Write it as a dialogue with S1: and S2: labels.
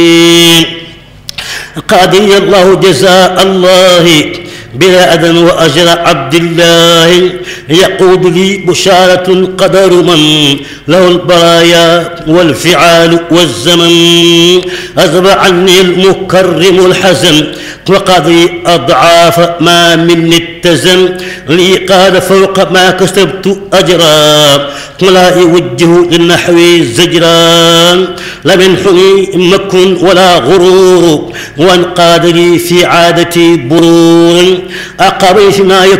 S1: قاضي الله جزاء الله بلا أذن وأجر عبد الله يقود لي بشارة قدر من له البرايا والفعال والزمن أذب عني المكرم الحزن وقضي أضعاف ما مني اتزن لي قال فوق ما كسبت أجرا ولا يوجه للنحو زجران لم ينحني مكر ولا غرور وانقاد لي في عادتي برور أقريت ما